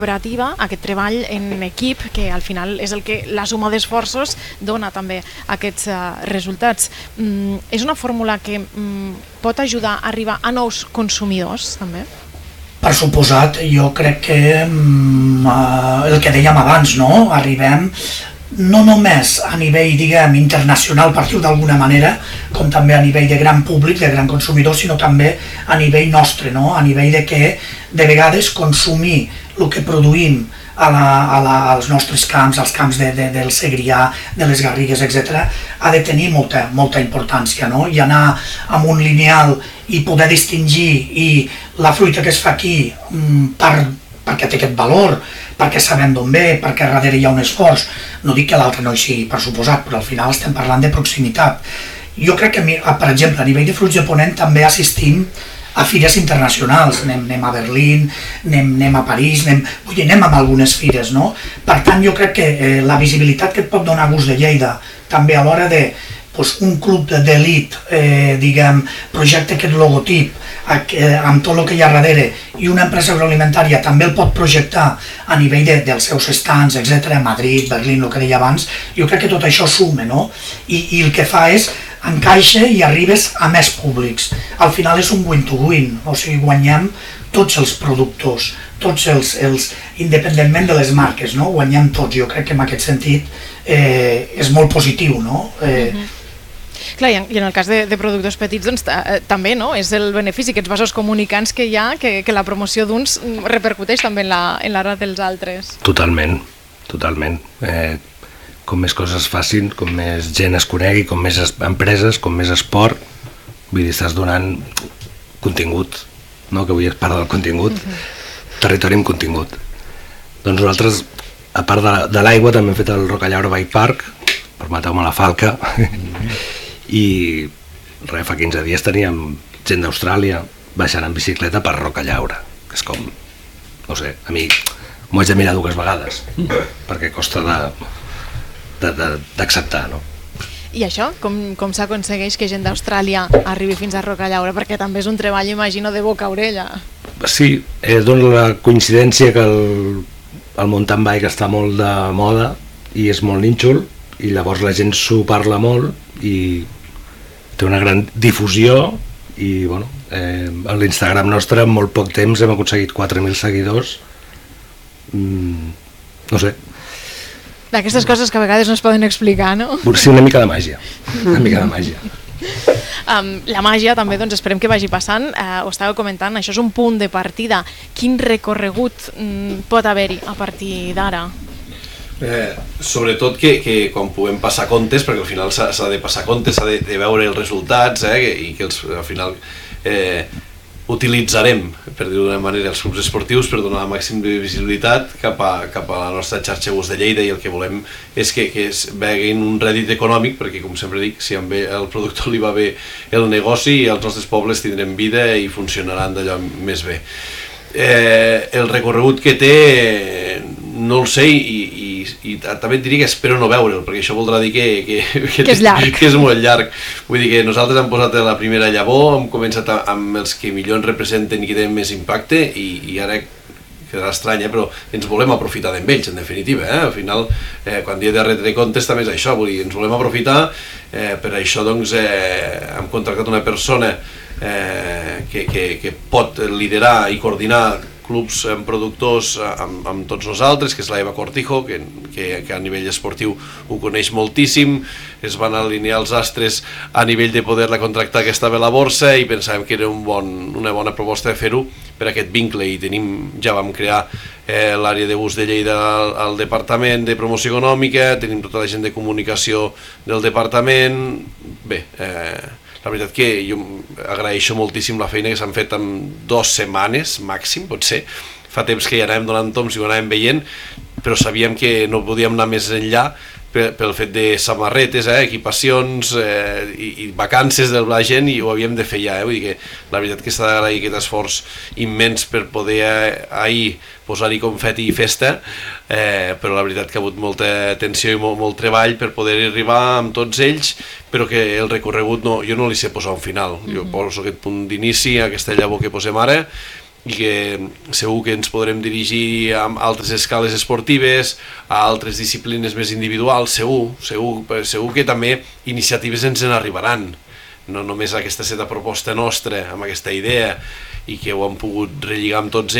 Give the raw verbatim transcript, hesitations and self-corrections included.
cooperativa, aquest treball en equip, que al final és el que la suma d'esforços dona també aquests uh, resultats. Mm, és una fórmula que mm, pot ajudar a arribar a nous consumidors, també? Per suposat, jo crec que mm, uh, el que dèiem abans, no? Arribem no només a nivell, diguem, internacional, per dir-ho d'alguna manera, com també a nivell de gran públic, de gran consumidor, sinó també a nivell nostre, no? A nivell de que, de vegades, consumir el que produïm a la, a la, als nostres camps, als camps de, de, del Segrià, de les Garrigues, etcètera, ha de tenir molta, molta importància, no? I anar amb un lineal i poder distingir i la fruita que es fa aquí per, perquè té aquest valor, perquè sabem d'on ve, perquè darrere hi ha un esforç. No dic que l'altre no hi sigui, per suposat, però al final estem parlant de proximitat. Jo crec que, per exemple, a nivell de fruits de Ponent també assistim a fires internacionals, anem, anem a Berlín, anem, anem a París, anem, vull dir, anem a algunes fires, no? Per tant, jo crec que eh, la visibilitat que et pot donar Gust de Lleida, també a l'hora de pues, un club d'elit, eh, diguem, projecte aquest logotip, eh, amb tot el que hi ha darrere, i una empresa agroalimentària també el pot projectar a nivell de, dels seus stands, etcètera, Madrid, Berlín, el que deia abans, jo crec que tot això suma, no? I, i el que fa és encaixa i arribes a més públics. Al final és un win-to-win, o sigui, guanyem tots els productors, tots els, els independentment de les marques, no? Guanyem tots. Jo crec que en aquest sentit eh, és molt positiu, no? Eh, uh-huh. Clar, i en, i en el cas de, de productors petits, doncs, eh, també, no? És el benefici, aquests vasos comunicants que hi ha, que, que la promoció d'uns repercuteix també en la, en l'ara dels altres. Totalment, totalment. Eh, com més coses facin, com més gent es conegui, com més empreses, com més esport, vull dir, estàs donant contingut, no? Que avui és part del contingut, uh-huh. Territori amb contingut. Doncs nosaltres, a part de, de l'aigua, també hem fet el Rocallaura Bike Park, permeteu-me la falca, uh-huh. I res, fa quinze dies teníem gent d'Austràlia baixant en bicicleta per Rocallaura, que és com, no sé, a mi m'ho haig de mirar dues vegades, uh-huh. Perquè costa de... d'acceptar, no? I això, com, com s'aconsegueix que gent d'Austràlia arribi fins a Rocallaura? Perquè també és un treball, imagino, de boca a orella. Sí, eh, dona la coincidència que el, el mountain bike està molt de moda i és molt nínxol, i llavors la gent s'ho parla molt i té una gran difusió i, bueno, eh, a l'Instagram nostre en molt poc temps hem aconseguit quatre mil seguidors. Mm, no sé, d'aquestes coses que a vegades no es poden explicar, no? Sí, una mica de màgia, una mica de màgia. Um, la màgia també, doncs, esperem que vagi passant. Uh, ho estàveu comentant, això és un punt de partida. Quin recorregut um, pot haver-hi a partir d'ara? Eh, sobretot que, que quan puguem passar comptes, perquè al final s'ha de passar comptes, s'ha de, de veure els resultats, eh, i que els, al final eh, utilitzarem, per dir-ho d'una manera, els clubs esportius per donar la màxima visibilitat cap a, cap a la nostra xarxa Gust de Lleida, i el que volem és que, que es veguin un rèdit econòmic, perquè, com sempre dic, si al productor li va bé el negoci, els nostres pobles tindrem vida i funcionaran d'allò més bé. Eh, el recorregut que té no el sé, i, i, i també et diria que espero no veure'l, perquè això voldrà dir que, que, que, que és llarg, que és molt llarg. Vull dir que nosaltres hem posat la primera llavor, hem començat amb els que millor ens representen i que tenen més impacte, i, i ara quedarà estrany, eh, però ens volem aprofitar d'ells, en definitiva. Eh? Al final, eh, quan dia de retre comptes també és això, vull dir, ens volem aprofitar, eh, per això doncs, eh, hem contractat una persona eh, que, que, que pot liderar i coordinar clubs amb productors amb, amb tots nosaltres, que és la Eva Cortijo, que, que, que a nivell esportiu ho coneix moltíssim. Es van alinear els astres a nivell de poder-la contractar, que estava a la borsa, i pensàvem que era un bon, una bona proposta de fer-ho per aquest vincle, i tenim, ja vam crear eh, l'àrea de Gust de Lleida al, al Departament de Promoció Econòmica, tenim tota la gent de comunicació del departament. Bé, eh, la veritat que jo agraeixo moltíssim la feina que s'han fet en dues setmanes, màxim, potser. Fa temps que ja anàvem donant toms i ho anàvem veient, però sabíem que no podíem anar més enllà pel fet de samarretes, eh, equipacions eh, i, i vacances de la gent, i ho havíem de fer ja. Eh? Vull dir que la veritat que s'ha d'agrair aquest esforç immens per poder eh, ahir posar-hi confeti i festa, eh, però la veritat que ha hagut molta atenció i molt, molt treball per poder arribar amb tots ells, però que el recorregut no, jo no li sé posar un final. Jo poso aquest punt d'inici, aquesta llavor que posem ara, i que segur que ens podrem dirigir a altres escales esportives, a altres disciplines més individuals, segur, segur, segur que també iniciatives ens en arribaran, no només aquesta seta proposta nostra, amb aquesta idea, i que ho hem pogut relligar amb tots